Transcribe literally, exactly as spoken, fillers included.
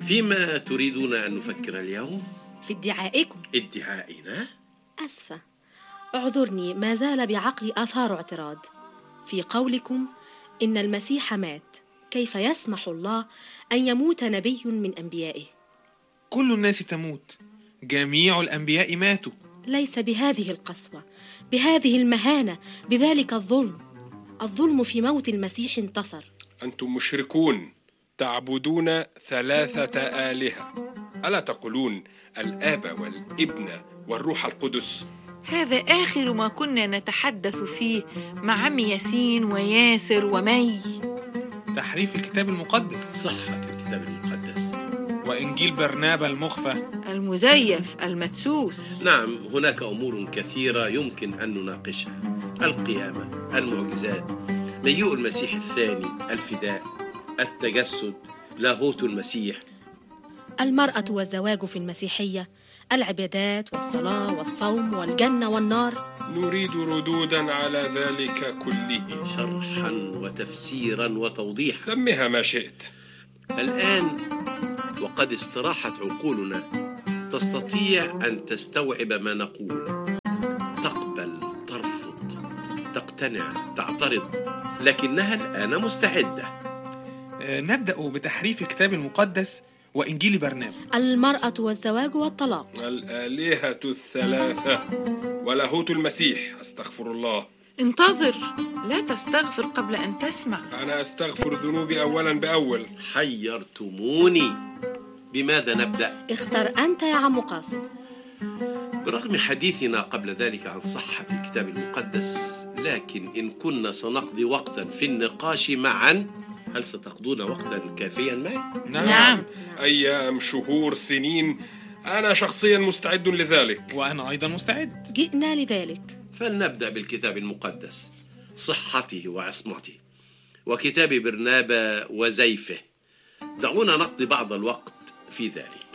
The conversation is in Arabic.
فيما تريدون أن نفكر اليوم؟ في ادعائكم. ادعائنا؟ أسفة، اعذرني، ما زال بعقلي آثار اعتراض. في قولكم إن المسيح مات، كيف يسمح الله أن يموت نبي من أنبيائه؟ كل الناس تموت، جميع الأنبياء ماتوا. ليس بهذه القسوة، بهذه المهانة، بذلك الظلم. الظلم في موت المسيح انتصر. أنتم مشركون تعبدون ثلاثة آلهة، ألا تقولون الآب والابن والروح القدس؟ هذا آخر ما كنا نتحدث فيه مع عم ياسين وياسر ومي. تحريف الكتاب المقدس، صحة الكتاب المقدس، وإنجيل برنابا المخفى، المزيف المدسوس. نعم، هناك أمور كثيرة يمكن أن نناقشها: القيامة، المعجزات، مجيء المسيح الثاني، الفداء، التجسد، لاهوت المسيح، المرأة والزواج في المسيحية، العبادات والصلاة والصوم والجنة والنار. نريد ردودا على ذلك كله، شرحا وتفسيرا وتوضيحا. سمها ما شئت. الآن وقد استراحت عقولنا، تستطيع أن تستوعب ما نقول، تقبل، ترفض، تقتنع، تعترض، لكنها الآن مستعدة. أه نبدأ بتحريف الكتاب المقدس وإنجيل برنابا. المرأة والزواج والطلاق، الآلهة الثلاثة ولاهوت المسيح. أستغفر الله. انتظر، لا تستغفر قبل أن تسمع. أنا أستغفر ذنوبي أولا بأول. حيرتموني. بماذا نبدأ؟ اختر أنت يا عم قاسم. برغم حديثنا قبل ذلك عن صحة الكتاب المقدس، لكن إن كنا سنقضي وقتا في النقاش معا، هل ستقضون وقتا كافيا معي؟ نعم. نعم. أيام، شهور، سنين، أنا شخصيا مستعد لذلك. وأنا أيضا مستعد. جئنا لذلك. فلنبدأ بالكتاب المقدس، صحته وعصمته، وكتاب برنابا وزيفه. دعونا نقضي بعض الوقت في ذلك.